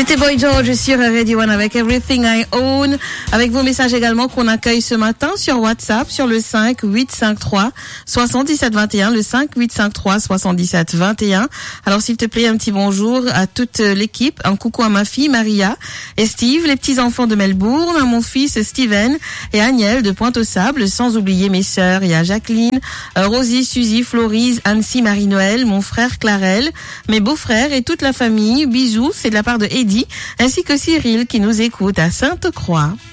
C'était Boy George sur Radio One avec Everything I Own. Avec vos messages également qu'on accueille ce matin sur WhatsApp sur le 5-853 7721, le 5-853 7721. Alors s'il te plaît, un petit bonjour à toute l'équipe, un coucou à ma fille Maria et Steve, les petits enfants de Melbourne, à mon fils Steven et Agnel de Pointe-aux-Sables, sans oublier mes sœurs, il y a Jacqueline, Rosie, Suzy, Florise, Annecy, Marie-Noël, mon frère Clarel, mes beaux-frères et toute la famille. Bisous, c'est de la part de Eddie, ainsi que Cyril qui nous écoute à Sainte-Croix.